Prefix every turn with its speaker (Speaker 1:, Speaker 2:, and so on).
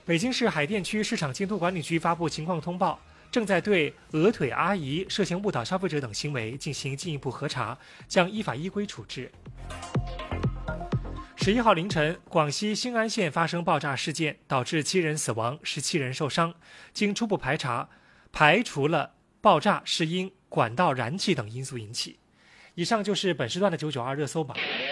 Speaker 1: 北京市海淀区市场监督管理局发布情况通报，正在对鹅腿阿姨涉嫌误导消费者等行为进行进一步核查，将依法依规处置。11号凌晨，广西兴安县发生爆炸事件，导致7人死亡，17人受伤。经初步排查，排除了爆炸是因管道燃气等因素引起。以上就是本时段的992热搜榜。